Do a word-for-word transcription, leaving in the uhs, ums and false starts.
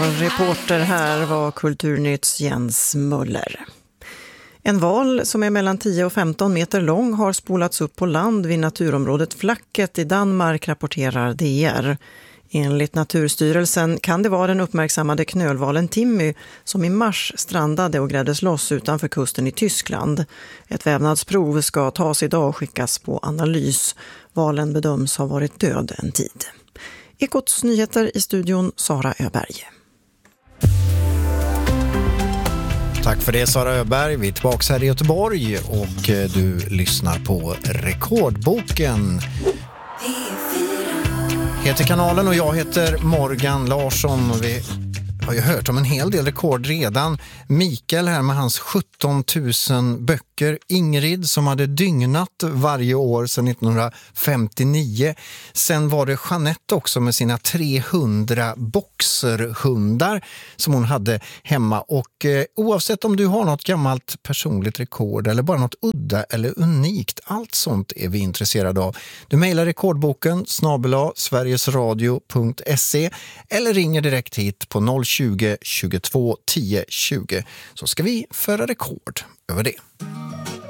Reporter här var Kulturnytts Jens Muller. En val som är mellan tio och femton meter lång har spolats upp på land vid naturområdet Flacket i Danmark, rapporterar D R. Enligt Naturstyrelsen kan det vara den uppmärksammade knölvalen Timmy som i mars strandade och gräddes loss utanför kusten i Tyskland. Ett vävnadsprov ska tas idag och skickas på analys. Valen bedöms ha varit död en tid. Ekots nyheter i studion, Sara Öberg. Tack för det, Sara Öberg. Vi är tillbaka här i Göteborg och du lyssnar på Rekordboken. Heter kanalen och jag heter Morgan Larsson och vi har ju hört om en hel del rekord redan. Mikael här med hans sjutton tusen böcker. Ingrid som hade dygnat varje år sedan nittonhundrafemtionio. Sen var det Jeanette också med sina trehundra boxerhundar som hon hade hemma. Och eh, oavsett om du har något gammalt personligt rekord eller bara något udda eller unikt, allt sånt är vi intresserade av. Du mejlar rekordboken snabel-a sverigesradio punkt se eller ringer direkt hit på noll tjugo, tjugotvå, tio, tjugo så ska vi föra rekord över det.